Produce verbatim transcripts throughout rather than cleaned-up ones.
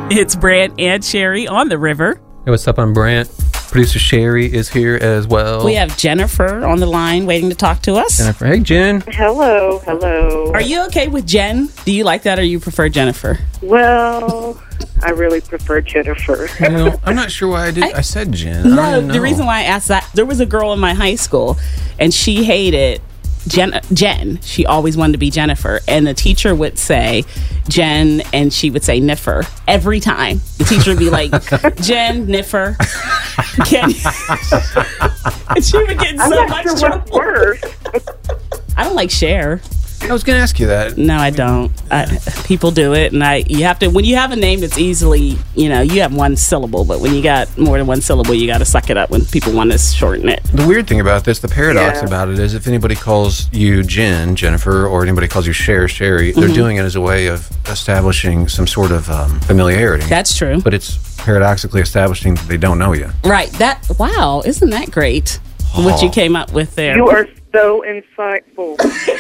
It's Brant and Sherry on the river. Hey, what's up? I'm Brant. Producer Sherry is here as well. We have Jennifer on the line waiting to talk to us. Jennifer. Hey, Jen. Hello, hello. Are you okay with Jen? Do you like that or you prefer Jennifer? Well, I really prefer Jennifer. You know, I'm not sure why I did. I, I said Jen. No, I don't know. the reason why I asked that, there was a girl in my high school and she hated Jen. Jen. She always wanted to be Jennifer. And the teacher would say Jen and she would say Niffer every time. The teacher would be like, Jen, Niffer. Can and she would get in I'm so not much sure trouble. what's worse. I don't like Cher. I was going to ask you that. No, I don't. I, people do it, and I you have to. When you have a name that's easily, you know, you have one syllable, but when you got more than one syllable, you got to suck it up when people want to shorten it. The weird thing about this, the paradox Yeah. about it is if anybody calls you Jen, Jennifer, or anybody calls you Cher, Sherry, they're Mm-hmm. doing it as a way of establishing some sort of um, familiarity. That's true. But it's paradoxically establishing that they don't know you. Right. That. Wow. Isn't that great? What you came up with there. You are so insightful.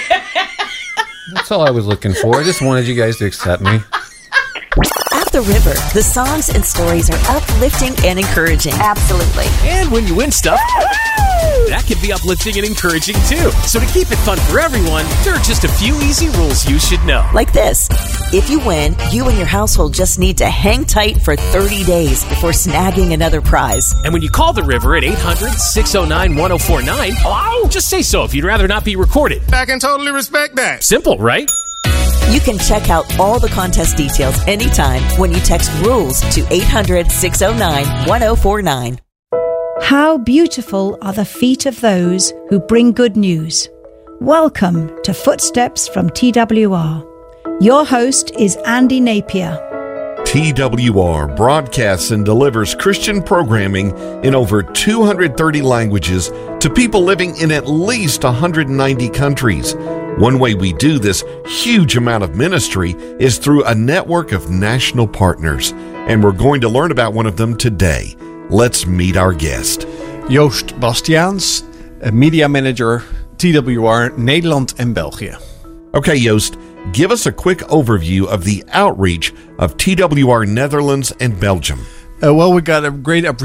That's all I was looking for. I just wanted you guys to accept me. At the river, the songs and stories are uplifting and encouraging. Absolutely. And when you win stuff, that can be uplifting and encouraging too. So to keep it fun for everyone, there are just a few easy rules you should know. Like this. If you win, you and your household just need to hang tight for thirty days before snagging another prize. And when you call the river at eight hundred, six oh nine, one oh four nine, just say so if you'd rather not be recorded. I can totally respect that. Simple, right? You can check out all the contest details anytime when you text RULES to eight hundred, six oh nine, one oh four nine. How beautiful are the feet of those who bring good news. Welcome to Footsteps from T W R. Your host is Andy Napier. T W R broadcasts and delivers Christian programming in over two hundred thirty languages to people living in at least one hundred ninety countries. One way we do this huge amount of ministry is through a network of national partners, and we're going to learn about one of them today. Let's meet our guest. Joost Bastiaans, media manager, T W R Nederland en België. Okay, Joost, give us a quick overview of the outreach of T W R Netherlands and Belgium. Uh, well, we got a great